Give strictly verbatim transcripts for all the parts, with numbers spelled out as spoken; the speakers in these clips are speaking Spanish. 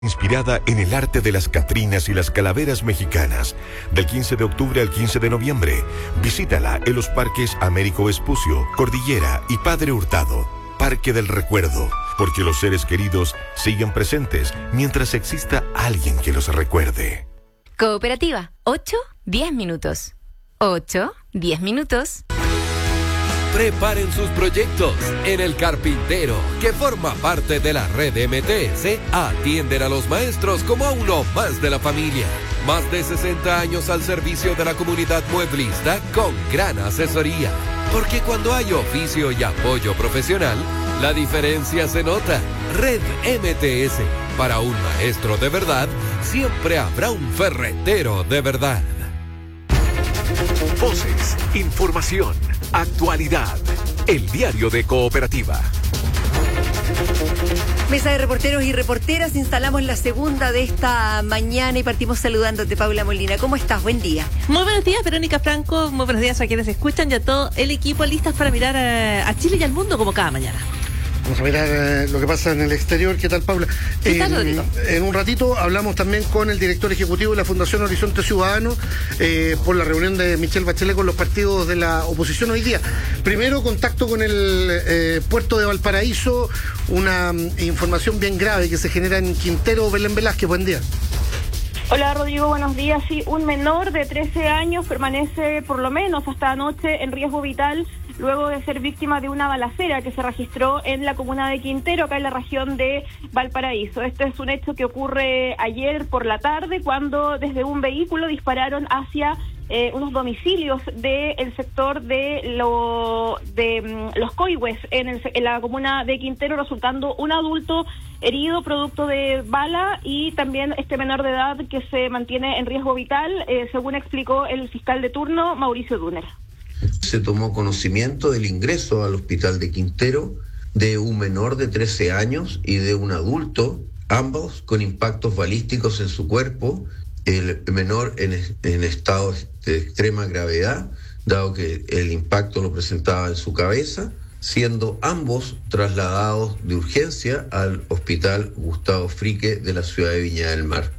Inspirada en el arte de las catrinas y las calaveras mexicanas. Del quince de octubre al quince de noviembre. Visítala en los parques Américo Vespucio, Cordillera y Padre Hurtado. Parque del Recuerdo. Porque los seres queridos siguen presentes mientras exista alguien que los recuerde. Cooperativa, ocho, diez minutos. ocho, diez minutos. Preparen sus proyectos. En El Carpintero, que forma parte de la red M T S, atienden a los maestros como a uno más de la familia. Más de sesenta años al servicio de la comunidad mueblista con gran asesoría. Porque cuando hay oficio y apoyo profesional, la diferencia se nota. Red M T S. Para un maestro de verdad, siempre habrá un ferretero de verdad. Voces, información, actualidad. El diario de Cooperativa. Mesa de reporteros y reporteras, instalamos la segunda de esta mañana y partimos saludándote, Paula Molina. ¿Cómo estás? Buen día. Muy buenos días, Verónica Franco. Muy buenos días a quienes escuchan y a todo el equipo listas para mirar a, a Chile y al mundo como cada mañana. Vamos a mirar eh, lo que pasa en el exterior. ¿Qué tal, Paula? ¿Qué tal, en, Rodrigo? En un ratito hablamos también con el director ejecutivo de la Fundación Horizonte Ciudadano eh, por la reunión de Michelle Bachelet con los partidos de la oposición hoy día. Primero, contacto con el eh, puerto de Valparaíso, una um, información bien grave que se genera en Quintero. Belén Velázquez, buen día. Hola Rodrigo, buenos días. Sí, un menor de trece años permanece por lo menos hasta anoche en riesgo vital luego de ser víctima de una balacera que se registró en la comuna de Quintero, acá en la región de Valparaíso. Este es un hecho que ocurre ayer por la tarde cuando desde un vehículo dispararon hacia eh, unos domicilios del sector de, lo, de um, los Coihues en, el, en la comuna de Quintero, resultando un adulto herido producto de bala y también este menor de edad que se mantiene en riesgo vital, eh, según explicó el fiscal de turno, Mauricio Duner. Se tomó conocimiento del ingreso al hospital de Quintero de un menor de trece años y de un adulto, ambos con impactos balísticos en su cuerpo, el menor en, en estado de extrema gravedad, dado que el impacto lo presentaba en su cabeza, siendo ambos trasladados de urgencia al hospital Gustavo Frique de la ciudad de Viña del Mar.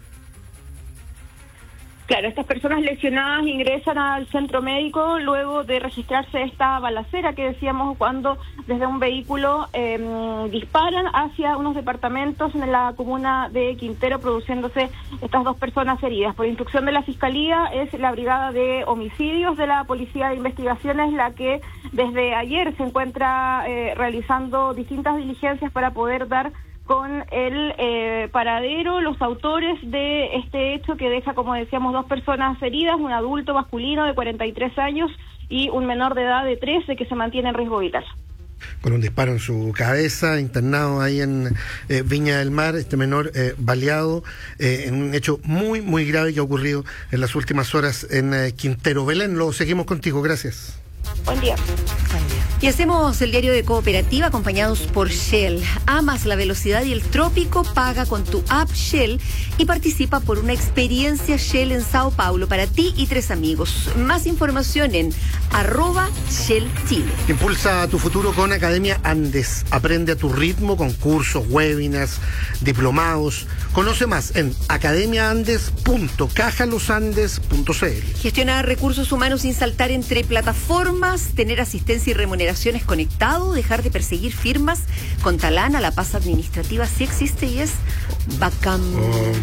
Claro, estas personas lesionadas ingresan al centro médico luego de registrarse esta balacera que decíamos cuando desde un vehículo eh, disparan hacia unos departamentos en la comuna de Quintero, produciéndose estas dos personas heridas. Por instrucción de la Fiscalía, es la Brigada de Homicidios de la Policía de Investigaciones la que desde ayer se encuentra eh, realizando distintas diligencias para poder dar con el eh, paradero, los autores de este hecho que deja, como decíamos, dos personas heridas, un adulto masculino de cuarenta y tres años y un menor de edad de trece que se mantiene en riesgo vital. Con un disparo en su cabeza, internado ahí en eh, Viña del Mar, este menor eh, baleado eh, en un hecho muy, muy grave que ha ocurrido en las últimas horas en eh, Quintero. Belén, lo seguimos contigo, gracias. Buen día. Buen día. Y hacemos el diario de Cooperativa acompañados por Shell. Amas la velocidad y el trópico, paga con tu app Shell y participa por una experiencia Shell en Sao Paulo para ti y tres amigos. Más información en arroba Shell Chile. Impulsa tu futuro con Academia Andes. Aprende a tu ritmo con cursos, webinars, diplomados. Conoce más en academia andes punto caja los andes punto c l. Gestionar recursos humanos sin saltar entre plataformas, tener asistencia y remuneraciones conectado, dejar de perseguir firmas. Con Talana la paz administrativa sí existe y es bacán. Oh.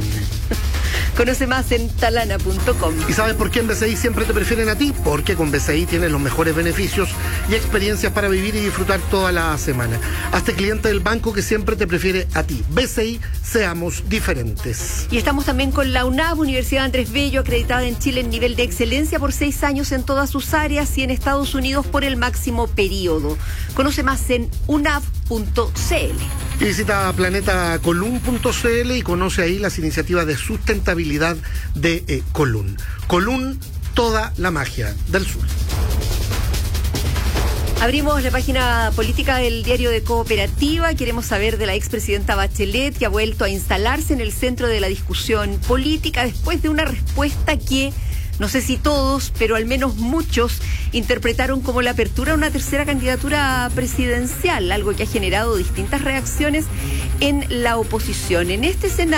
Conoce más en talana punto com. ¿Y sabes por qué en B C I siempre te prefieren a ti? Porque con B C I tienes los mejores beneficios y experiencias para vivir y disfrutar toda la semana. Hazte cliente del banco que siempre te prefiere a ti. B C I, seamos diferentes. Y estamos también con la UNAV, Universidad Andrés Bello, acreditada en Chile en nivel de excelencia por seis años en todas sus áreas y en Estados Unidos por el máximo periodo. Conoce más en unav punto c l. Y visita planeta column punto c l y conoce ahí las iniciativas de sustentabilidad de eh, Column. Column, toda la magia del sur. Abrimos la página política del diario de Cooperativa. Queremos saber de la expresidenta Bachelet, que ha vuelto a instalarse en el centro de la discusión política después de una respuesta que, no sé si todos, pero al menos muchos, interpretaron como la apertura a una tercera candidatura presidencial, algo que ha generado distintas reacciones en la oposición. En este escenario